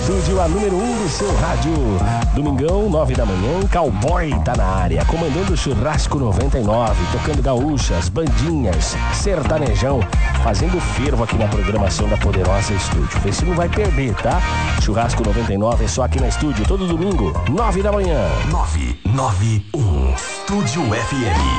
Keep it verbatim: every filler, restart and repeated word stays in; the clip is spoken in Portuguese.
estúdio, a número um do seu rádio. Domingão, nove da manhã, Cowboy tá na área, comandando o Churrasco noventa e nove, tocando gaúchas, bandinhas, sertanejão, fazendo fervo aqui na programação da Poderosa Estúdio. Vê se não vai perder, tá? Churrasco noventa e nove é só aqui na estúdio, todo domingo, nove da manhã. nove nove um Estúdio F M.